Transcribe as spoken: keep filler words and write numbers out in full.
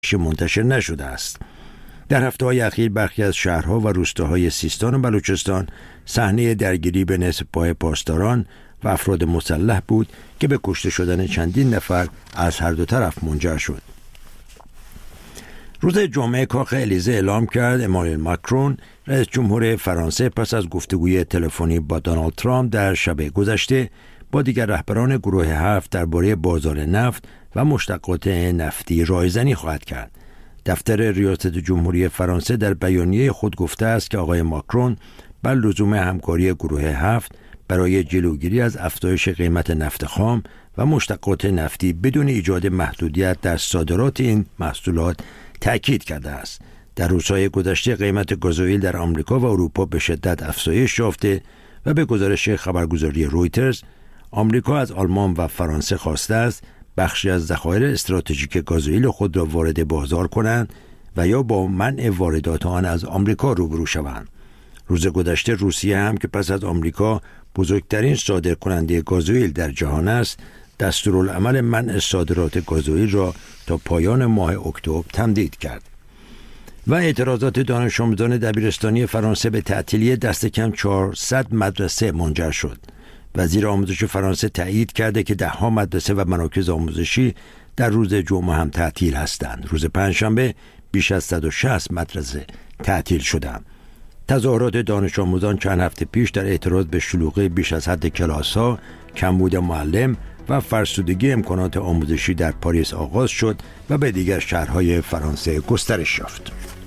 منتشر نشده است. در هفته‌های اخیر برخی از شهرها و روستاهای سیستان و بلوچستان صحنه درگیری بین سپاه پاسداران و افراد مسلح بود که به کشته شدن چندین نفر از هر دو طرف منجر شد. روز جمعه کاخ الیزه اعلام کرد امانوئل ماکرون رئیس جمهور فرانسه پس از گفتگوی تلفنی با دونالد ترامپ در شب گذشته با دیگر رهبران گروه هفت درباره بازار نفت و مشتقات نفتی رایزنی خواهد کرد. دفتر ریاست جمهوری فرانسه در بیانیه خود گفته است که آقای ماکرون بر لزوم همکاری گروه هفت برای جلوگیری از افزایش قیمت نفت خام و مشتقات نفتی بدون ایجاد محدودیت در صادرات این محصولات تأکید کرده است. در روزهای گذشته قیمت گازوئیل در آمریکا و اروپا به شدت افزایش یافته و به گزارش خبرگزاری رویترز آمریکا از آلمان و فرانسه خواسته است بخشی از ذخایر استراتژیک گازوئیل خود را وارد بازار کنند و یا با منع واردات آن از آمریکا روبرو شوند. روز گذشته روسیه هم که پس از آمریکا بزرگترین صادرکننده گازوئیل در جهان است، دستورالعمل منع صادرات گازوئیل را تا پایان ماه اکتبر تمدید کرد. و اعتراضات دانش آموزان دبیرستانی فرانسه به تعطیلی دست کم چهارصد مدرسه منجر شد. وزیر آموزش فرانسه تایید کرده که ده‌ها مدرسه و مراکز آموزشی در روز جمعه هم تعطیل هستند. روز پنجشنبه بیش از صد و شصت مدرسه تعطیل شدند. تظاهرات دانش آموزان چند هفته پیش در اعتراض به شلوغی بیش از حد کلاس‌ها، کمبود معلم و فرسودگی امکانات آموزشی در پاریس آغاز شد و به دیگر شهرهای فرانسه گسترش یافت.